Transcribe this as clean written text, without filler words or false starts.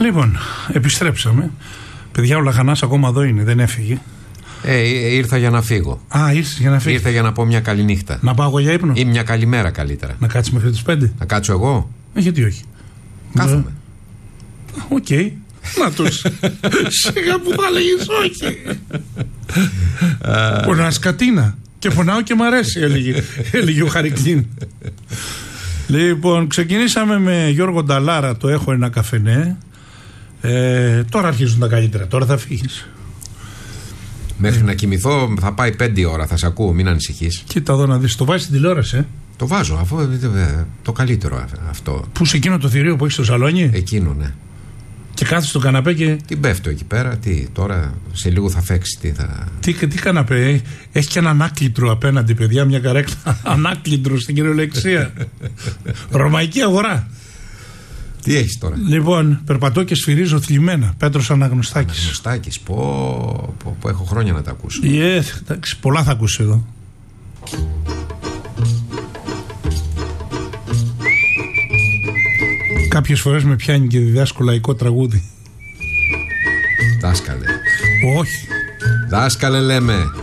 Λοιπόν, επιστρέψαμε. Παιδιά, ο Λαχανάς ακόμα εδώ είναι, δεν έφυγε. Ήρθα για να φύγω. Ήρθες για να φύγεις. Ήρθα για να πω μια καλή νύχτα. Να πάω εγώ για ύπνο. Ή μια καλημέρα καλύτερα. Να κάτσεις μέχρι τις 5. Να κάτσω εγώ. Γιατί όχι. Κάθομαι. Οκ. Να τους. Σιγά που θα λέγεις όχι. Πονάς κατίνα. Και πονάω και μ' αρέσει, έλεγε ο Χαρικλίν. Λοιπόν, ξεκινήσαμε με Γιώργο Νταλάρα, το έχω ένα καφενέ. Τώρα αρχίζουν τα καλύτερα. Τώρα θα φύγεις. Μέχρι να κοιμηθώ θα πάει 5 ώρα. Θα σε ακούω, μην ανησυχείς. Κοίτα εδώ να δεις. Το βάζεις στην τηλεόραση, Το βάζω, αφού το καλύτερο αυτό. Πού σε εκείνο το θηρίο που έχει στο σαλόνι? Εκείνο, ναι. Και κάθεσαι στο καναπέ και. Τι πέφτω εκεί πέρα, τώρα σε λίγο θα φέξει. Τι καναπέ, έχει και έναν ανάκλητρο απέναντι, παιδιά, μια καρέκλα. Ανάκλητρο στην κυριολεξία. Ρωμαϊκή αγορά. Τι έχεις τώρα? Λοιπόν, περπατώ και σφυρίζω θλιμμένα. Πέτρος Αναγνωστάκης. Αναγνωστάκης, πω, έχω χρόνια να τα ακούσω. Εντάξει, πολλά θα ακούσω εδώ. Κάποιες φορές με πιάνει και διδάσκω λαϊκό τραγούδι. Δάσκαλε. Όχι. Δάσκαλε λέμε.